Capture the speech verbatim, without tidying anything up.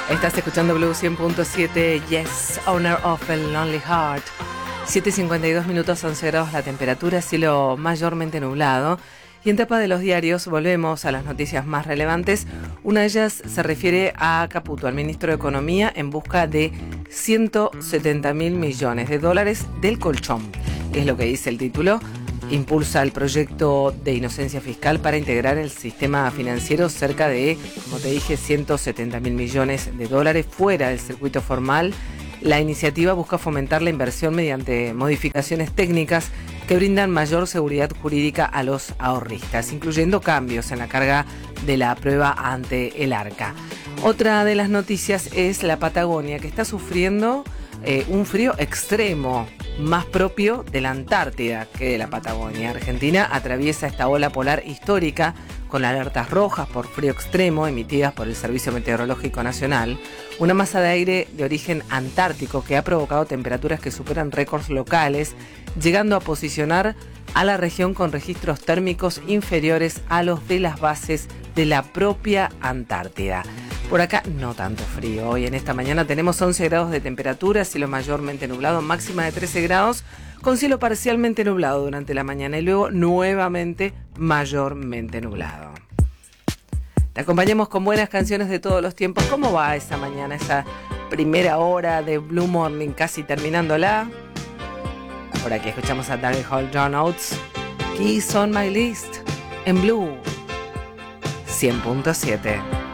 Estás escuchando Blue cien punto siete, Yes, Owner of a Lonely Heart. siete y cincuenta y dos minutos, once grados la temperatura, cielo mayormente nublado. Y en tapa de los diarios volvemos a las noticias más relevantes. Una de ellas se refiere a Caputo, al ministro de Economía, en busca de ciento setenta mil millones de dólares del colchón. Es lo que dice el título. Impulsa el proyecto de inocencia fiscal para integrar el sistema financiero cerca de, como te dije, ciento setenta mil millones de dólares fuera del circuito formal. La iniciativa busca fomentar la inversión mediante modificaciones técnicas que brindan mayor seguridad jurídica a los ahorristas, incluyendo cambios en la carga de la prueba ante el ARCA. Otra de las noticias es la Patagonia, que está sufriendo eh, un frío extremo, más propio de la Antártida que de la Patagonia. Argentina atraviesa esta ola polar histórica con alertas rojas por frío extremo emitidas por el Servicio Meteorológico Nacional, una masa de aire de origen antártico que ha provocado temperaturas que superan récords locales, llegando a posicionar a la región con registros térmicos inferiores a los de las bases de la propia Antártida. Por acá no tanto frío. Hoy en esta mañana tenemos once grados de temperatura, cielo mayormente nublado, máxima de trece grados, con cielo parcialmente nublado durante la mañana y luego nuevamente mayormente nublado. Te acompañamos con buenas canciones de todos los tiempos. ¿Cómo va esa mañana, esa primera hora de Blue Morning, casi terminándola? Por aquí escuchamos a Daryl Hall, John Oates, Keys on My List, en Blue cien punto siete.